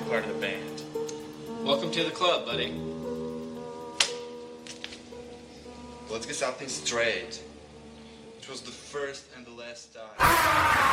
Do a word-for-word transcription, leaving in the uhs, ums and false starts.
part of the band. Welcome to the club, buddy. Let's get something straight. It was the first and the last time.